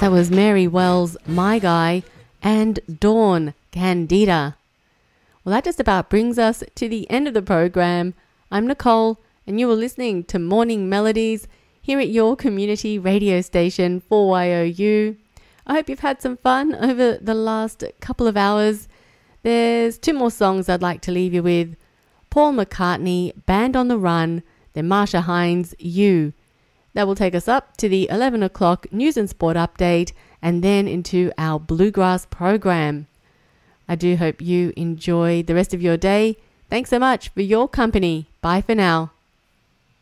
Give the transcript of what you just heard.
That was Mary Wells, My Guy, and Dawn, Candida. Well, that just about brings us to the end of the program. I'm Nicole, and you were listening to Morning Melodies here at your community radio station 4YOU. I hope you've had some fun over the last couple of hours. There's 2 more songs I'd like to leave you with. Paul McCartney, Band on the Run, then Marsha Hines, You. That will take us up to the 11 o'clock news and sport update and then into our bluegrass program. I do hope you enjoy the rest of your day. Thanks so much for your company. Bye for now.